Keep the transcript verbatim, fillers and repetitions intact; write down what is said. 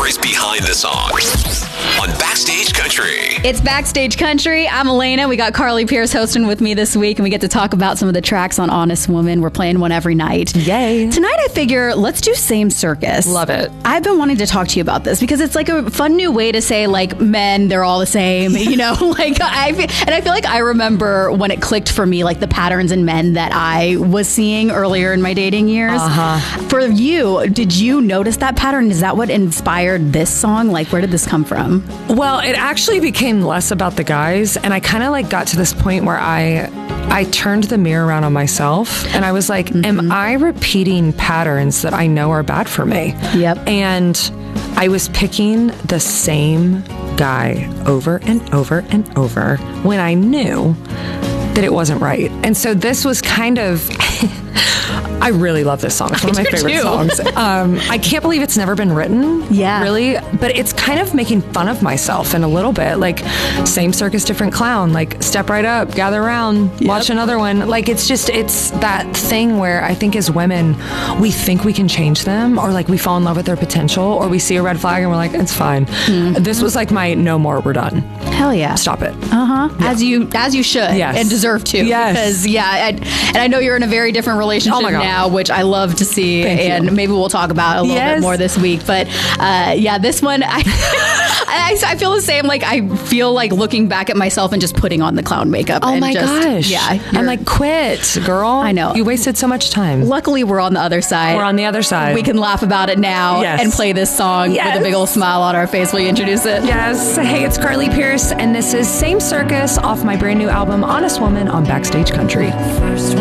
stories behind the song on Backstage Country. It's Backstage Country. I'm Elena. We got Carly Pierce hosting with me this week, and we get to talk about some of the tracks on Honest Woman. We're playing one every night. Yay. Tonight, I figure, let's do Same Circus. Love it. I've been wanting to talk to you about this because it's like a fun new way to say, like, men, they're all the same, you know? like, I And I feel like I remember when it clicked for me, like, the patterns in men that I was seeing earlier in my dating years. Uh-huh. For you, did you notice that pattern? Is that what inspired this song? Like, where did this come from? Well, it actually became less about the guys, and I kind of like got to this point where I I turned the mirror around on myself, and I was like, mm-hmm. am I repeating patterns that I know are bad for me? Yep. And I was picking the same guy over and over and over when I knew that it wasn't right. And so this was kind of... I really love this song. It's one of my favorite too. songs. Um, I can't believe it's never been written. Yeah. Really. But it's kind of making fun of myself in a little bit. Like, same circus, different clown. Like, step right up, gather around, yep. watch another one. Like, it's just, it's that thing where I think as women, we think we can change them, or like we fall in love with their potential, or we see a red flag and we're like, it's fine. Mm-hmm. This was like my no more, we're done. Hell yeah. Stop it. Uh-huh. Yeah. As you as you should. Yes. And deserve to. Yes. Because, yeah, I, and I know you're in a very different relationship oh my God. now, which I love to see. Thank and you. maybe we'll talk about a little yes. bit more this week. But, uh, yeah, this one, I, I, I feel the same. Like, I feel like looking back at myself and just putting on the clown makeup. Oh and my just, gosh. Yeah. I'm like, quit, girl. I know. You wasted so much time. Luckily, we're on the other side. We're on the other side. We can laugh about it now yes. and play this song yes. with a big old smile on our face. Will you introduce it? Yes. Hey, it's Carly Pierce, and this is Same Circus off my brand new album, Honest Woman, on Backstage Country.